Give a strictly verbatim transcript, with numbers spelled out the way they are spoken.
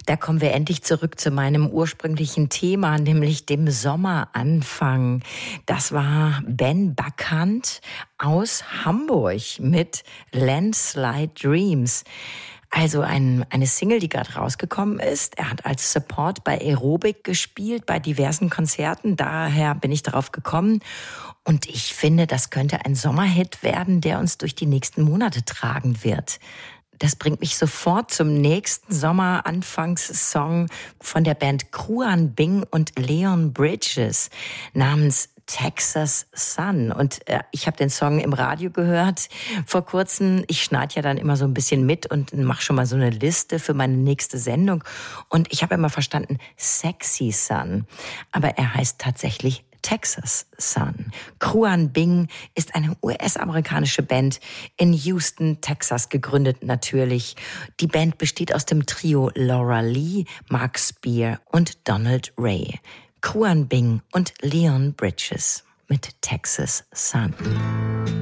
Da kommen wir endlich zurück zu meinem ursprünglichen Thema, nämlich dem Sommeranfang. Das war Ben Buckhant aus Hamburg mit Landslide Dreams. Also ein, eine Single, die gerade rausgekommen ist. Er hat als Support bei Aerobic gespielt, bei diversen Konzerten. Daher bin ich darauf gekommen. Und ich finde, das könnte ein Sommerhit werden, der uns durch die nächsten Monate tragen wird. Das bringt mich sofort zum nächsten Sommeranfangssong von der Band Kruan Bing und Leon Bridges namens Texas Sun. Und äh, ich habe den Song im Radio gehört vor kurzem. Ich schneide ja dann immer so ein bisschen mit und mache schon mal so eine Liste für meine nächste Sendung. Und ich habe immer verstanden, Sexy Sun. Aber er heißt tatsächlich Texas Sun. Kruan Bing ist eine U S-amerikanische Band in Houston, Texas gegründet natürlich. Die Band besteht aus dem Trio Laura Lee, Mark Spear und Donald Ray. Kruan Bing und Leon Bridges mit Texas Sun.